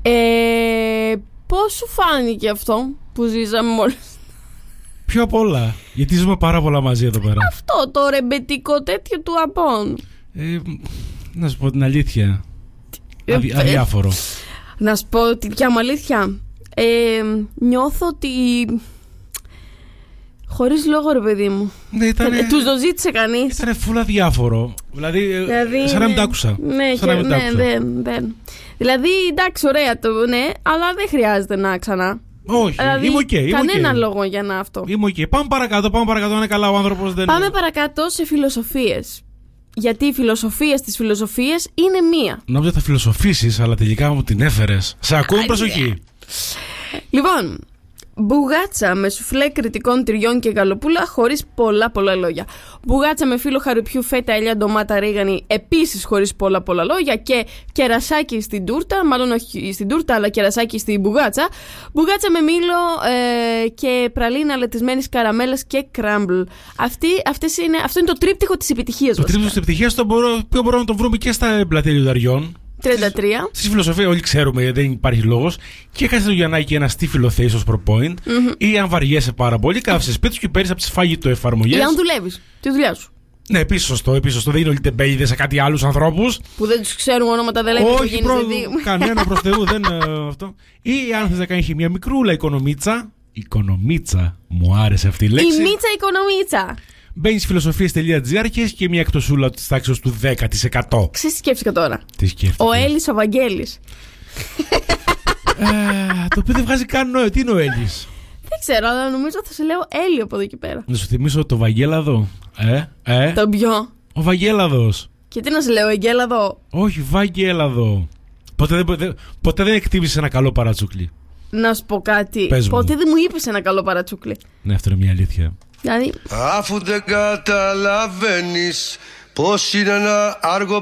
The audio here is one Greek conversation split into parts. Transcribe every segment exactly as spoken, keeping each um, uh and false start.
Ε, πώς σου φάνηκε αυτό που ζήσαμε μόλις? Πιο απ' όλα. Γιατί ζούμε πάρα πολλά μαζί εδώ πέρα. Αυτό το ρεμπετικό τέτοιο του Απών. Ε, να σου πω την αλήθεια. Αδι, αδιάφορο. Να σου πω τη διά μου αλήθεια. Ε, νιώθω ότι χωρίς λόγο, ρε παιδί μου. Ναι, ήτανε... ε, τους το ζήτησε κανείς. Ήτανε φουλ αδιάφορο. Δηλαδή, δηλαδή σαν να μην τ' άκουσα. Ναι, σαν να μην τ' άκουσα. Ναι, δεν, δεν. Δηλαδή, εντάξει, ωραία το, ναι, αλλά δεν χρειάζεται να ξανά. Όχι, δηλαδή, είμαι οκ. Okay, κανένα okay. λόγο για να αυτό. Είμαι οκ. Okay. Πάμε παρακάτω, πάμε παρακάτω. Είναι καλά ο άνθρωπος. Δεν... Πάμε παρακάτω σε φιλοσοφίες. Γιατί οι φιλοσοφίες της φιλοσοφίες είναι μία. Νόμιζα θα φιλοσοφήσεις, αλλά τελικά μου την έφερες. Σε ακούω, προσοχή. Λοιπόν, μπουγάτσα με σουφλέ κριτικών τυριών και γαλοπούλα χωρίς πολλά πολλά λόγια. Μπουγάτσα με φύλλο χαρουπιού, φέτα, ελιά, ντομάτα, ρίγανη, επίσης χωρίς πολλά πολλά λόγια. Και κερασάκι στην τούρτα, μάλλον όχι στην τούρτα, αλλά κερασάκι στην μπουγάτσα. Μπουγάτσα με μήλο ε, και πραλίνα λατισμένης καραμέλας και κράμπλ. Αυτή, αυτές είναι, αυτό είναι το τρίπτυχο της επιτυχίας. Το τρίπτυχο της επιτυχίας το μπορώ, μπορούμε να το βρούμε και στα πλατεία λιονταριών. τριάντα τρία. Στη φιλοσοφία όλοι ξέρουμε, δεν υπάρχει λόγος. Και κάθεσαι το Γιαννάκη ένα στίφυλλο θέση ως PowerPoint. Mm-hmm. Ή αν βαριέσαι πάρα πολύ, κάθεσαι σπίτι σου και παίρνεις από τις φαγητό εφαρμογές. Ή αν δουλεύεις, τη δουλειά σου. Ναι, επίσης σωστό, επίσης σωστό. Δεν είναι όλοι τεμπέληδες σε κάτι άλλους ανθρώπους. Που δεν τους ξέρουν ονόματα, δεν λένε. Όχι, προ... κανένα προς Θεού, δεν uh, αυτό. Ή αν θες να κάνεις μια μικρούλα οικονομίτσα. Οικονομίτσα, μου άρεσε αυτή η λέξη. Η μίτσα οικονομίτσα. Μπαίνεις φιλοσοφίες τελεία τζι άρ και έχεις και μια εκτοσούλα της τάξης του δέκα τοις εκατό. Ξέρεις τι σκέφτηκα τώρα? Τι σκέφτηκα? Ο Έλλης ο Βαγγέλης. ε, το οποίο δεν βγάζει καν νόημα. Τι είναι ο Έλλης? Δεν ξέρω, αλλά νομίζω θα σε λέω Έλλη από εδώ και πέρα. Να σου θυμίσω το Βαγγέλαδο. Ε, ε. Το ποιο? Ο Βαγγέλαδος. Και τι να σε λέω, Εγγέλαδο? Όχι, Βαγγέλαδο. Ποτέ δεν, ποτέ δεν εκτίμησες ένα καλό παρατσούκλι. Να σου πω κάτι. Πες ποτέ μου. δεν μου είπες ένα καλό παρατσούκλι. Ναι, αυτό είναι μια αλήθεια. Δηλαδή... Αφού δεν καταλαβαίνεις πως είναι να άργο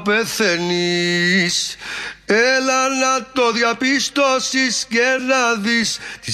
πεθαίνεις, έλα να το διαπιστώσεις και να δεις τη